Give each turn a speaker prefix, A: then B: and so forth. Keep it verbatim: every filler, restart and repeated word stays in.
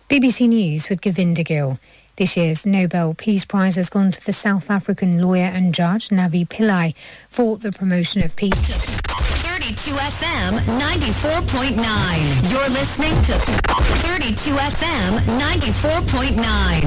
A: B B C News with Govinda Gill. This year's Nobel Peace Prize has gone to the South African lawyer and judge Navi Pillay for the promotion of peace.
B: thirty-two F M ninety-four point nine. You're listening to thirty-two F M ninety-four point nine.